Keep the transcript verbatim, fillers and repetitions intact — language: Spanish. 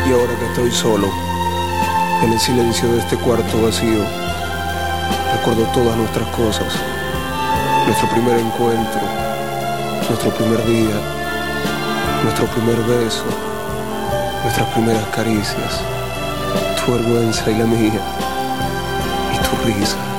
Y ahora que estoy solo, en el silencio de este cuarto vacío, recuerdo todas nuestras cosas. Nuestro primer encuentro, nuestro primer día, nuestro primer beso, nuestras primeras caricias, tu vergüenza y la mía, y tu risa.